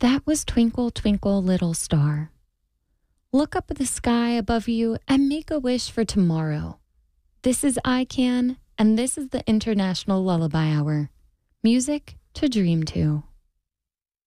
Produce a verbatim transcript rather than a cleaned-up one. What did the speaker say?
That was Twinkle, Twinkle, Little Star. Look up at the sky above you and make a wish for tomorrow. This is I Can, and this is the International Lullaby Hour. Music to dream to.